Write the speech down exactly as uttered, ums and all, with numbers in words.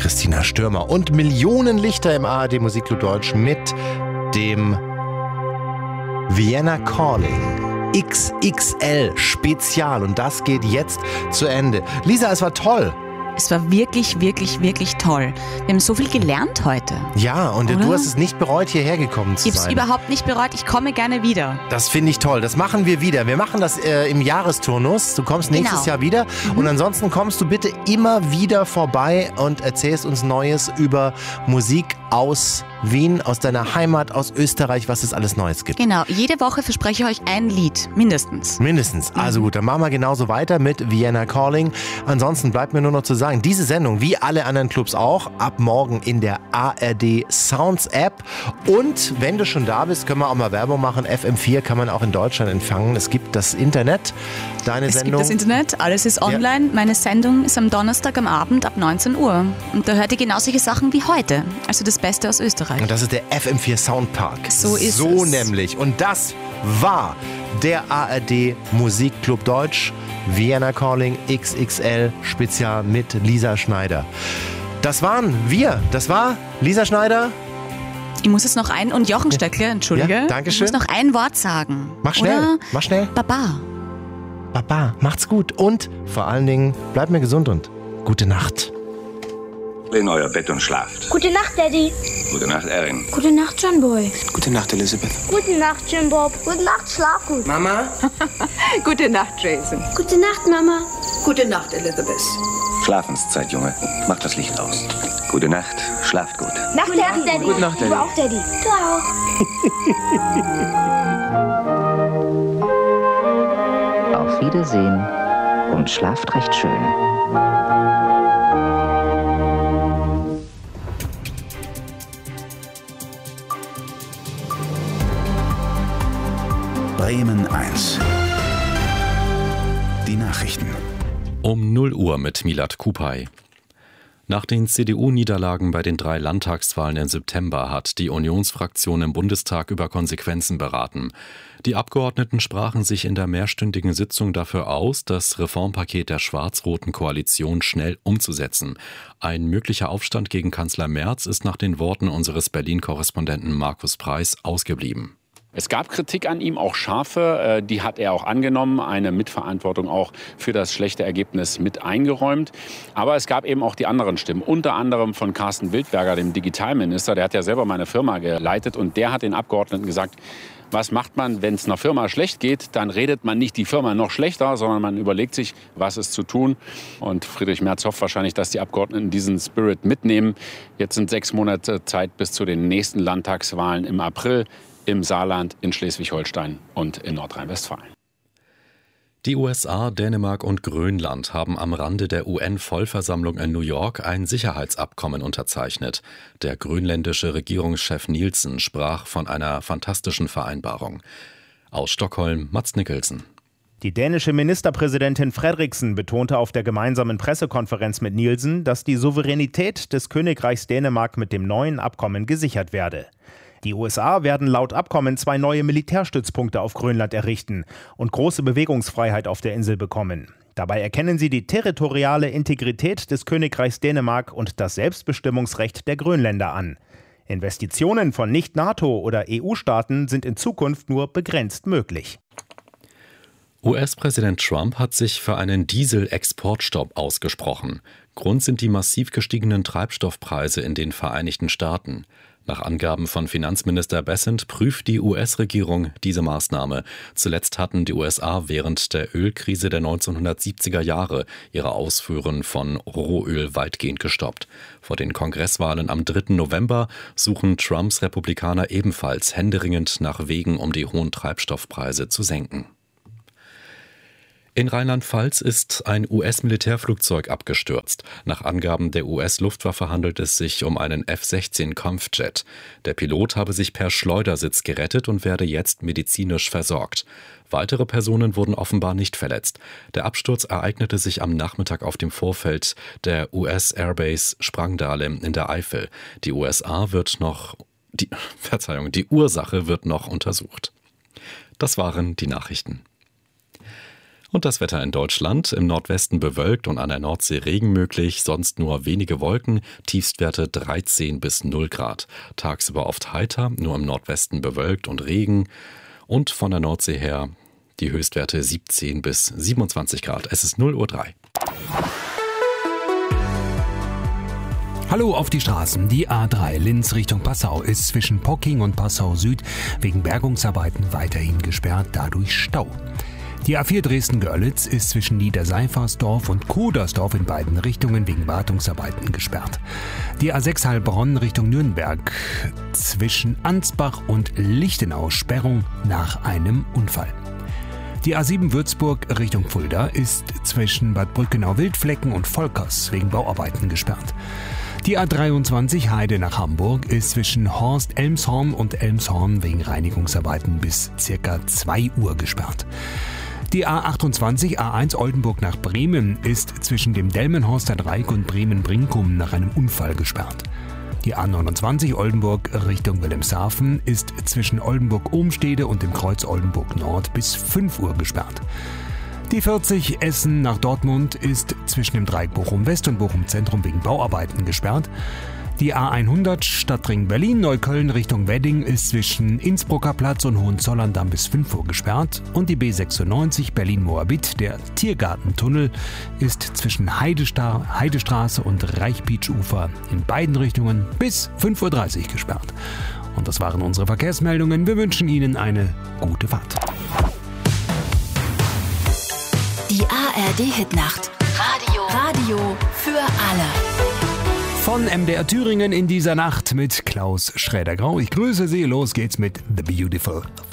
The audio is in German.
Christina Stürmer und Millionen Lichter im A R D Musikclub Deutsch mit dem Vienna Calling X X L Spezial. Und das geht jetzt zu Ende. Lisa, es war toll. Es war wirklich, wirklich, wirklich toll. Wir haben so viel gelernt heute. Ja, und oder? Du hast es nicht bereut, hierher gekommen zu ich sein. Ich habe es überhaupt nicht bereut. Ich komme gerne wieder. Das finde ich toll. Das machen wir wieder. Wir machen das äh, im Jahresturnus. Du kommst nächstes genau. Jahr wieder. Mhm. Und ansonsten kommst du bitte immer wieder vorbei und erzählst uns Neues über Musik aus Wien, aus deiner Heimat, aus Österreich, was es alles Neues gibt. Genau. Jede Woche verspreche ich euch ein Lied. Mindestens. Mindestens. Also gut, dann machen wir genauso weiter mit Vienna Calling. Ansonsten bleibt mir nur noch zu sagen, diese Sendung, wie alle anderen Clubs auch, ab morgen in der A R D Sounds App. Und wenn du schon da bist, können wir auch mal Werbung machen. F M vier kann man auch in Deutschland empfangen. Es gibt das Internet. Deine es Sendung. Es gibt das Internet, alles ist online. Ja. Meine Sendung ist am Donnerstag am Abend ab neunzehn Uhr. Und da hört ihr genau solche Sachen wie heute. Also das Beste aus Österreich. Und das ist der F M vier Soundpark. So ist so es. nämlich. Und das war der A R D Musikclub Deutsch Vienna Calling X X L Spezial mit Lisa Schneider. Das waren wir. Das war Lisa Schneider. Ich muss jetzt noch ein, und Jochen Stöckler, entschuldige. Ja, danke schön. Ich muss noch ein Wort sagen. Mach schnell, Oder mach schnell. Baba. Baba, macht's gut. Und vor allen Dingen, bleibt mir gesund und gute Nacht. In euer Bett und schlaft. Gute Nacht, Daddy. Gute Nacht, Erin. Gute Nacht, John Boy. Gute Nacht, Elizabeth. Gute Nacht, Jim Bob. Gute Nacht, schlaf gut. Mama. Gute Nacht, Jason. Gute Nacht, Mama. Gute Nacht, Elizabeth. Schlafenszeit, Junge. Mach das Licht aus. Gute Nacht, schlaft gut. Nacht, Gute Daddy. Nacht, Daddy. Gute Nacht, Daddy. Du auch, Daddy. Du auch. Auf Wiedersehen und schlaft recht schön. Bremen eins. Die Nachrichten. Um null Uhr mit Milad Kupay. Nach den C D U-Niederlagen bei den drei Landtagswahlen im September hat die Unionsfraktion im Bundestag über Konsequenzen beraten. Die Abgeordneten sprachen sich in der mehrstündigen Sitzung dafür aus, das Reformpaket der schwarz-roten Koalition schnell umzusetzen. Ein möglicher Aufstand gegen Kanzler Merz ist nach den Worten unseres Berlin-Korrespondenten Markus Preis ausgeblieben. Es gab Kritik an ihm, auch scharfe, die hat er auch angenommen, eine Mitverantwortung auch für das schlechte Ergebnis mit eingeräumt. Aber es gab eben auch die anderen Stimmen, unter anderem von Carsten Wildberger, dem Digitalminister, der hat ja selber meine Firma geleitet und der hat den Abgeordneten gesagt, was macht man, wenn es einer Firma schlecht geht? Dann redet man nicht die Firma noch schlechter, sondern man überlegt sich, was ist zu tun. Und Friedrich Merz hofft wahrscheinlich, dass die Abgeordneten diesen Spirit mitnehmen. Jetzt sind sechs Monate Zeit bis zu den nächsten Landtagswahlen im April. Im Saarland, in Schleswig-Holstein und in Nordrhein-Westfalen. Die U S A, Dänemark und Grönland haben am Rande der U N-Vollversammlung in New York ein Sicherheitsabkommen unterzeichnet. Der grönländische Regierungschef Nielsen sprach von einer fantastischen Vereinbarung. Aus Stockholm, Mats Nicholson. Die dänische Ministerpräsidentin Frederiksen betonte auf der gemeinsamen Pressekonferenz mit Nielsen, dass die Souveränität des Königreichs Dänemark mit dem neuen Abkommen gesichert werde. Die U S A werden laut Abkommen zwei neue Militärstützpunkte auf Grönland errichten und große Bewegungsfreiheit auf der Insel bekommen. Dabei erkennen sie die territoriale Integrität des Königreichs Dänemark und das Selbstbestimmungsrecht der Grönländer an. Investitionen von Nicht-NATO- oder E U-Staaten sind in Zukunft nur begrenzt möglich. U S-Präsident Trump hat sich für einen Diesel-Exportstopp ausgesprochen. Grund sind die massiv gestiegenen Treibstoffpreise in den Vereinigten Staaten. Nach Angaben von Finanzminister Bessent prüft die U S-Regierung diese Maßnahme. Zuletzt hatten die U S A während der Ölkrise der neunzehnhundertsiebziger Jahre ihre Ausfuhren von Rohöl weitgehend gestoppt. Vor den Kongresswahlen am dritten November suchen Trumps Republikaner ebenfalls händeringend nach Wegen, um die hohen Treibstoffpreise zu senken. In Rheinland-Pfalz ist ein U S-Militärflugzeug abgestürzt. Nach Angaben der U S-Luftwaffe handelt es sich um einen F sechzehn Kampfjet. Der Pilot habe sich per Schleudersitz gerettet und werde jetzt medizinisch versorgt. Weitere Personen wurden offenbar nicht verletzt. Der Absturz ereignete sich am Nachmittag auf dem Vorfeld der U S-Airbase Sprangdale in der Eifel. Die U S A wird noch, die, Verzeihung, die Ursache wird noch untersucht. Das waren die Nachrichten. Und das Wetter in Deutschland: im Nordwesten bewölkt und an der Nordsee Regen möglich, sonst nur wenige Wolken, Tiefstwerte dreizehn bis null Grad. Tagsüber oft heiter, nur im Nordwesten bewölkt und Regen. Und von der Nordsee her die Höchstwerte siebzehn bis siebenundzwanzig Grad. Es ist null Uhr drei. Hallo auf die Straßen. Die A drei Linz Richtung Passau ist zwischen Pocking und Passau Süd wegen Bergungsarbeiten weiterhin gesperrt, dadurch Stau. Die A vier Dresden-Görlitz ist zwischen Niederseifersdorf und Kudersdorf in beiden Richtungen wegen Wartungsarbeiten gesperrt. Die A sechs Heilbronn Richtung Nürnberg zwischen Ansbach und Lichtenau Sperrung nach einem Unfall. Die A sieben Würzburg Richtung Fulda ist zwischen Bad Brückenau-Wildflecken und Volkers wegen Bauarbeiten gesperrt. Die A dreiundzwanzig Heide nach Hamburg ist zwischen Horst-Elmshorn und Elmshorn wegen Reinigungsarbeiten bis ca. zwei Uhr gesperrt. Die A achtundzwanzig A eins Oldenburg nach Bremen ist zwischen dem Delmenhorster Dreieck und Bremen-Brinkum nach einem Unfall gesperrt. Die A neunundzwanzig Oldenburg Richtung Wilhelmshaven ist zwischen Oldenburg-Ohmstede und dem Kreuz Oldenburg Nord bis fünf Uhr gesperrt. Die vierzig Essen nach Dortmund ist zwischen dem Dreieck Bochum West und Bochum Zentrum wegen Bauarbeiten gesperrt. Die A hundert Stadtring Berlin-Neukölln Richtung Wedding ist zwischen Innsbrucker Platz und Hohenzollern-Damm bis fünf Uhr gesperrt. Und die B sechsundneunzig Berlin-Moabit, der Tiergartentunnel, ist zwischen Heidestra- Heidestraße und Reichbeachufer in beiden Richtungen bis fünf Uhr dreißig gesperrt. Und das waren unsere Verkehrsmeldungen. Wir wünschen Ihnen eine gute Fahrt. Die A R D-Hitnacht. Radio. Radio für alle. Von M D R Thüringen in dieser Nacht mit Klaus Schräder-Grau. Ich grüße Sie. Los geht's mit The Beautiful